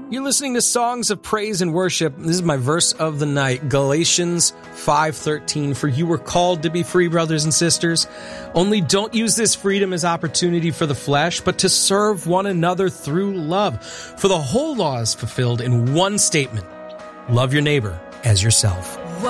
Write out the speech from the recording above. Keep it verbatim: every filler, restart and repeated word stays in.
You're listening to Songs of Praise and Worship. This is my verse of the night, Galatians five thirteen. For you were called to be free, brothers and sisters. Only don't use this freedom as opportunity for the flesh, but to serve one another through love. For the whole law is fulfilled in one statement: love your neighbor as yourself.